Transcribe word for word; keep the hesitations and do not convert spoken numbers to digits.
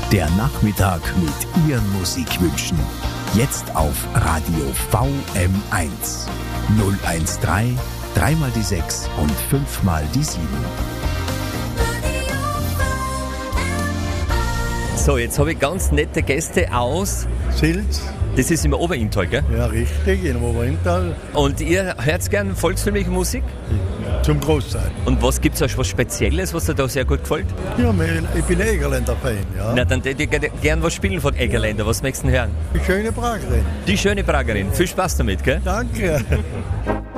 Der Nachmittag mit Ihren Musikwünschen. Jetzt auf Radio V M eins. null eins drei, dreimal die sechs und fünfmal die sieben. So, jetzt habe ich ganz nette Gäste aus Silz. Das ist im Oberinntal, gell? Ja, richtig, im Oberinntal. Und ihr hört gern volkstümliche Musik? Zum Großteil. Und was gibt es was Spezielles, was dir da sehr gut gefällt? Ja, ich bin Egerländer-Fan, ja. Na, dann hätte ich gern was spielen von Egerländer. Was möchtest du denn hören? Die schöne Pragerin. Die schöne Pragerin. Viel Spaß damit, gell? Danke.